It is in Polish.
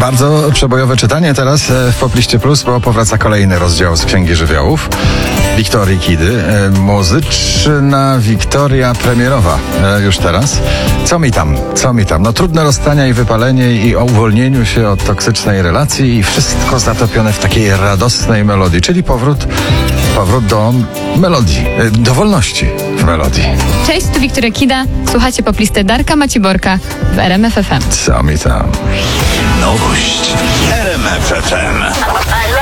Bardzo przebojowe czytanie teraz w Popliście Plus, bo powraca kolejny rozdział z Księgi Żywiołów Wiktorii Kidy. Muzyczna Wiktoria premierowa już teraz. Co mi tam? No trudne rozstania i wypalenie i o uwolnieniu się od toksycznej relacji i wszystko zatopione w takiej radosnej melodii, czyli powrót do melodii, do wolności w melodii. Cześć, tu Wiktoria Kida. Słuchacie Poplisty Darka Maciborka w RMF FM. Co mi tam? Nowość w RMF FM.